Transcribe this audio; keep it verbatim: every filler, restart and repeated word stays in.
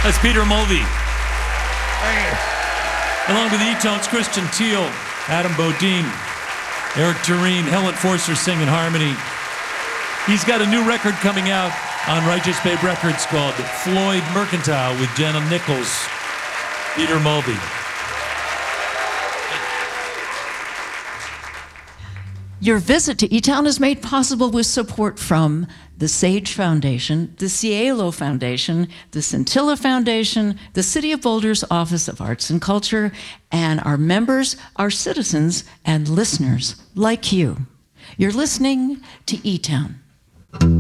That's Peter Mulvey. Along with the E-Tones, Christian Teal, Adam Bodine, Eric Tureen, Helen Forster sing in harmony. He's got a new record coming out on Righteous Babe Records called Floyd Mercantile with Jenna Nichols. Peter Mulvey. Your visit to E-Town is made possible with support from the Sage Foundation, the Cielo Foundation, the Scintilla Foundation, the City of Boulder's Office of Arts and Culture, and our members, our citizens, and listeners like you. You're listening to E-Town.